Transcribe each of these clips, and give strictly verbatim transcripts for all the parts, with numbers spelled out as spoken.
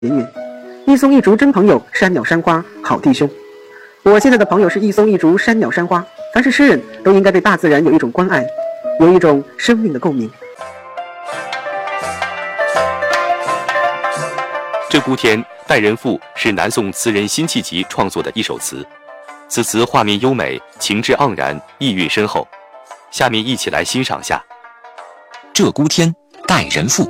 云云，一松一竹真朋友，山鸟山花好弟兄。我现在的朋友是一松一竹山鸟山花，凡是诗人都应该对大自然有一种关爱，有一种生命的共鸣。 鹧鸪天待人赋是南宋词人辛弃疾创作的一首词，此词画面优美，情致盎然，意蕴深厚。下面一起来欣赏下。 鹧鸪天待人赋。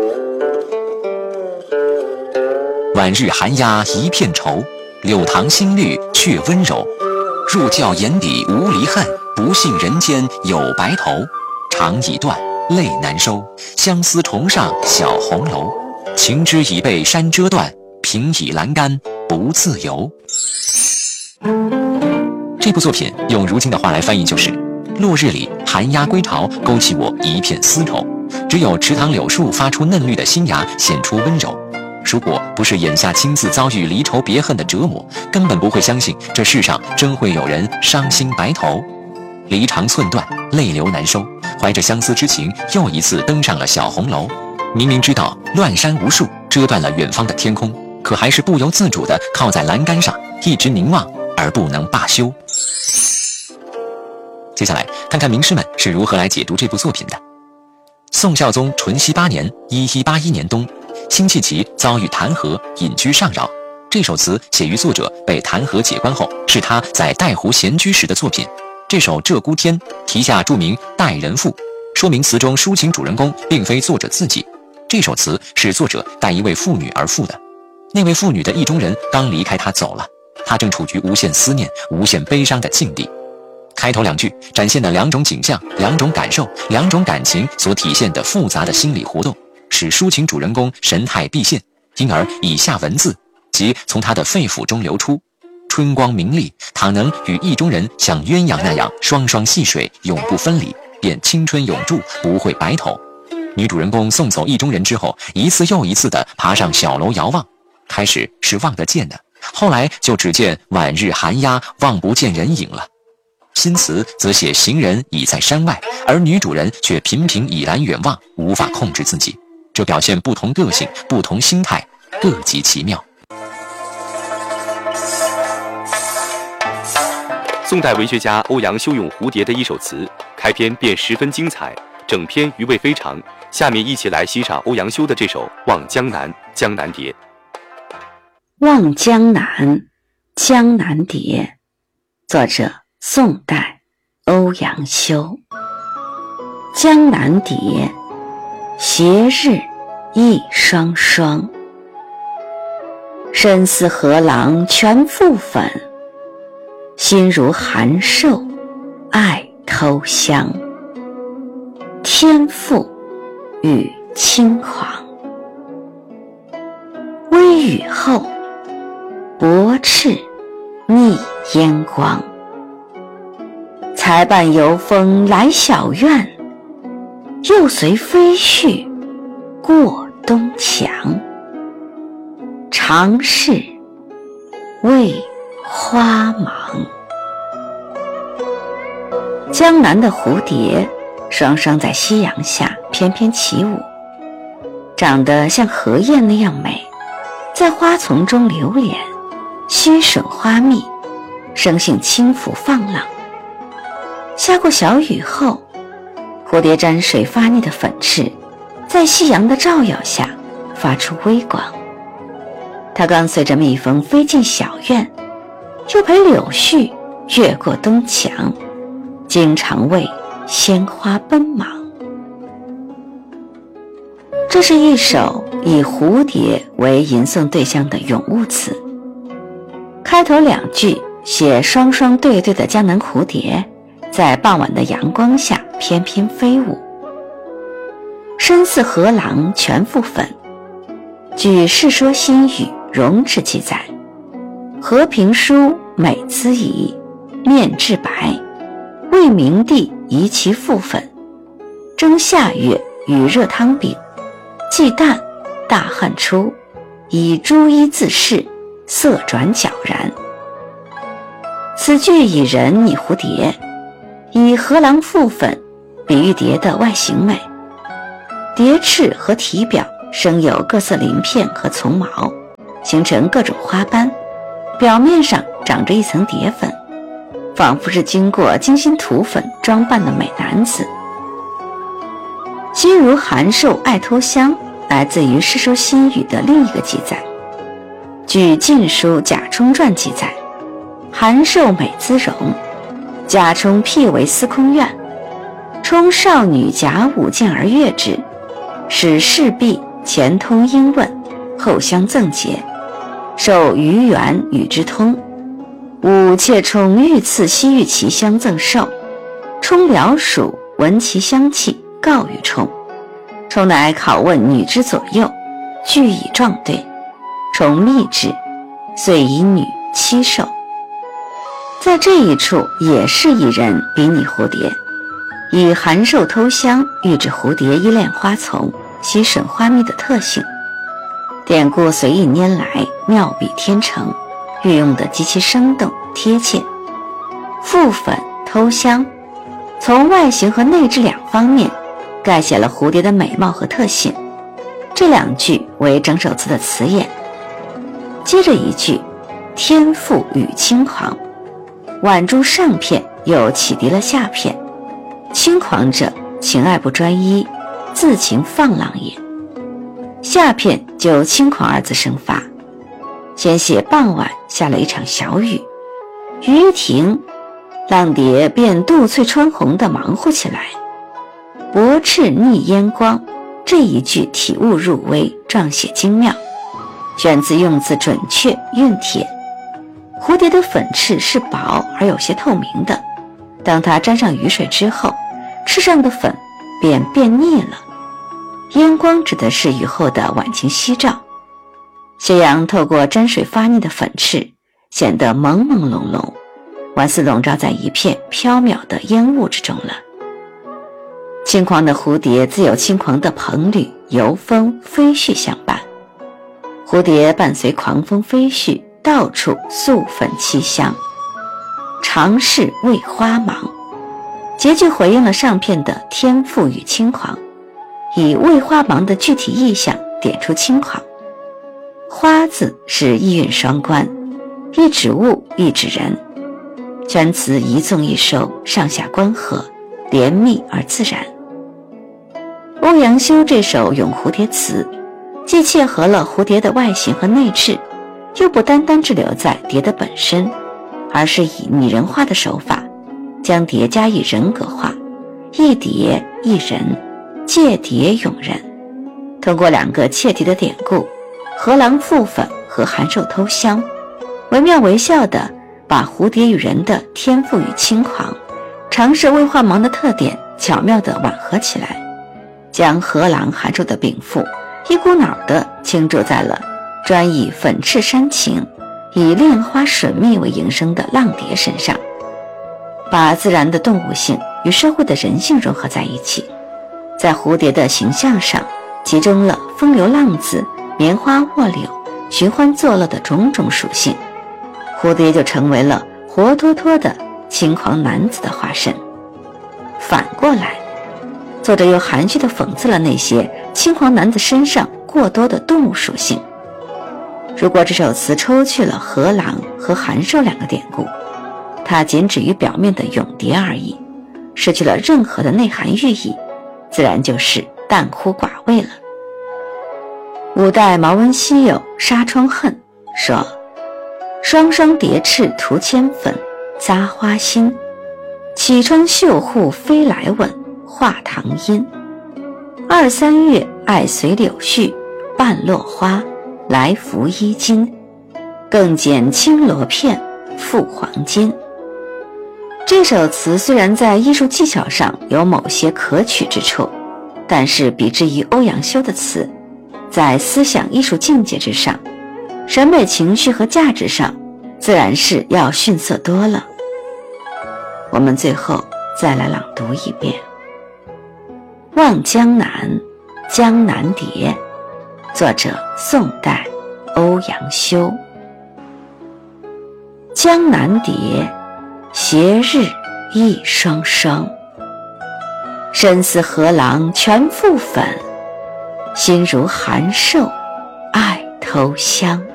晚日寒鸦一片愁，柳塘新绿却温柔。入教眼底无离恨，不信人间有白头。肠已断，泪难收，相思重上小红楼。情枝已被山遮断，平倚栏杆不自由。这部作品用如今的话来翻译就是：落日里寒鸦归巢，勾起我一片丝绸。只有池塘柳树发出嫩绿的新芽，显出温柔。如果不是眼下亲自遭遇离愁别恨的折磨，根本不会相信这世上真会有人伤心白头。离肠寸断，泪流难收，怀着相思之情，又一次登上了小红楼。明明知道乱山无树遮断了远方的天空，可还是不由自主地靠在栏杆上，一直凝望而不能罢休。接下来看看名师们是如何来解读这部作品的。宋孝宗淳熙八年（一一八一年）冬，辛弃疾遭遇弹劾，隐居上饶。这首词写于作者被弹劾解官后，是他在带湖闲居时的作品。这首《鹧鸪天》题下注明待人赋，说明词中抒情主人公并非作者自己。这首词是作者待一位妇女而赋的。那位妇女的意中人刚离开他走了，他正处于无限思念、无限悲伤的境地。开头两句展现了两种景象、两种感受、两种感情所体现的复杂的心理活动，使抒情主人公神态毕现，因而以下文字即从他的肺腑中流出。春光明丽，倘能与意中人像鸳鸯那样双双戏水，永不分离，便青春永驻，不会白头。女主人公送走意中人之后，一次又一次地爬上小楼遥望，开始是望得见的，后来就只见晚日寒鸦，望不见人影了。新词则写行人已在山外，而女主人却频频倚栏远望，无法控制自己。这表现不同个性、不同心态，各极其妙。 宋代文学家欧阳修咏蝴蝶的一首词，开篇便十分精彩，整篇余味非常。下面一起来欣赏欧阳修的这首《望江南·江南蝶》。 望江南，江南蝶，作者宋代欧阳修。江南蝶，斜日一双双。身似河郎全覆粉，心如寒兽爱偷香。天赋与轻狂，微雨后，薄翅逆烟光。才伴游风来小院，又随飞絮过东墙。常是为花忙。江南的蝴蝶双双在夕阳下翩翩起舞，长得像荷叶那样美，在花丛中流连，须吮花蜜，生性轻浮放浪。下过小雨后，蝴蝶沾水发腻的粉翅在夕阳的照耀下发出微光。它刚随着蜜蜂飞进小院，又陪柳絮越过东墙，经常为鲜花奔忙。这是一首以蝴蝶为吟诵对象的咏物词。开头两句写双双对对的江南蝴蝶在傍晚的阳光下翩翩飞舞。身似河郎全覆粉，据《世说新语·容止》记载，和平书美姿仪，面至白，为明帝宜其覆粉。征夏月，与热汤饼，忌旦，大汗出，以朱衣自饰，色转皎然。此句以人拟蝴蝶，以河郎覆粉比喻蝶的外形美。蝶翅和体表生有各色鳞片和丛毛， 形成各种花斑，表面上长着一层蝶粉，仿佛是经过精心涂粉装扮的美男子。心如函授爱偷香来自于《世说新语》的另一个记载。据《晋书·贾充传》记载，函授美姿容，贾充辟为司空院，充少女甲午见而悦之，使侍婢前通应问，后相赠节，受于元与之通。武妾充欲赐西域其香赠寿，充了属闻其香气，告于充，充乃拷问女之左右，俱以状对，充密之，遂以女妻受。在这一处也是一人比拟蝴蝶，以函授偷香喻指蝴蝶依恋花丛，吸吮花蜜的特性。典故随意拈来，妙笔天成，运用得极其生动贴切。覆粉偷香，从外形和内质两方面概写了蝴蝶的美貌和特性。这两句为整首词的词眼。接着一句，天赋与轻狂，挽住上片，又启迪了下片。轻狂者，情爱不专一，自情放浪也。下片就轻狂二字生发，先写傍晚下了一场小雨，雨一停，浪蝶便肚翠穿红地忙活起来。薄翅逆烟光，这一句体悟入微，状写精妙，选自用字准确熨帖。蝴蝶的粉翅是薄而有些透明的，当它沾上雨水之后，翅上的粉便变腻了。烟光指的是雨后的晚晴夕照，斜阳透过沾水发腻的粉翅，显得朦朦胧胧，宛似笼罩在一片飘渺的烟雾之中了。轻狂的蝴蝶自有轻狂的蓬缕、游风、飞絮相伴，蝴蝶伴随狂风飞絮，到处素粉凄香。常是为花忙，结句回应了上片的天赋与轻狂，以为花忙的具体意象点出轻狂。花字是意韵双关，一指物，一指人，全词一纵一收，上下关合，连密而自然。欧阳修这首咏蝴蝶词，既切合了蝴蝶的外形和内质，又不单单滞留在蝶的本身，而是以拟人化的手法，将蝶加以人格化，一蝶一人，借蝶咏人。通过两个切题的典故，荷郎覆粉和函授偷香，惟妙惟肖地把蝴蝶与人的天赋与轻狂，常是为花忙的特点巧妙地吻合起来，将荷郎函授的禀赋一股脑地倾注在了专以粉翅煽情，以恋花吮蜜为营生的浪蝶身上，把自然的动物性与社会的人性融合在一起，在蝴蝶的形象上集中了风流浪子、棉花卧柳、寻欢作乐的种种属性，蝴蝶就成为了活脱脱的轻狂男子的化身。反过来，作者又含蓄地讽刺了那些轻狂男子身上过多的动物属性。如果这首词抽去了荷郎和函授两个典故，它仅止于表面的咏蝶而已，失去了任何的内涵寓意，自然就是淡枯寡味了。五代毛文熙有《纱窗恨》说：双双蝶翅涂铅粉，簪花心，启窗绣户飞来吻，画堂音。二三月爱随柳絮，半落花，来拂衣襟，更剪青罗片，覆黄金。这首词虽然在艺术技巧上有某些可取之处，但是比之于欧阳修的词，在思想艺术境界之上，审美情绪和价值上，自然是要逊色多了。我们最后再来朗读一遍《望江南·江南蝶》，作者宋代欧阳修。江南蝶，斜日一双双，身似荷郎全覆粉，心如函授爱偷香。